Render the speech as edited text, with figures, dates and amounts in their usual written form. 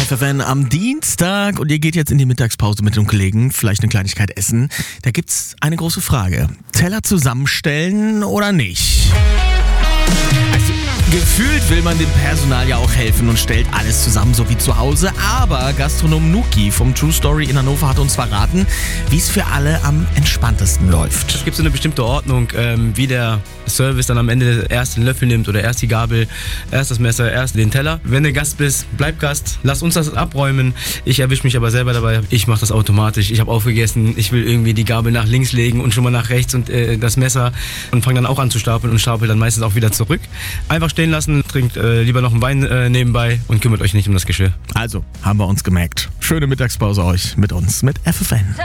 FFN am Dienstag und ihr geht jetzt in die Mittagspause mit dem Kollegen, vielleicht eine Kleinigkeit essen. Da gibt's eine große Frage. Teller zusammenstellen oder nicht? Also, gefühlt will man dem Personal ja auch helfen und stellt alles zusammen, so wie zu Hause. Aber Gastronom Nuki vom True Story in Hannover hat uns verraten, wie es für alle am entspanntesten läuft. Es gibt so eine bestimmte Ordnung, wie der Service dann am Ende erst den Löffel nimmt oder erst die Gabel, erst das Messer, erst den Teller. Wenn du Gast bist, bleib Gast, lass uns das abräumen. Ich erwische mich aber selber dabei, ich mache das automatisch. Ich habe aufgegessen, ich will irgendwie die Gabel nach links legen und schon mal nach rechts und das Messer und fange dann auch an zu stapeln und stapel dann meistens auch wieder zurück. Einfach stehen lassen, trinkt lieber noch einen Wein nebenbei und kümmert euch nicht um das Geschirr. Also, haben wir uns gemerkt. Schöne Mittagspause euch mit uns, mit FFN.